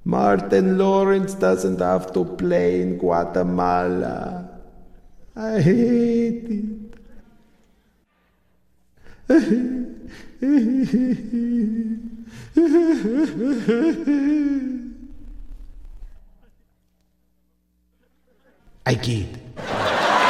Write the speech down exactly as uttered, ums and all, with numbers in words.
Martin Lawrence doesn't have to play in Guatemala. I hate it. I get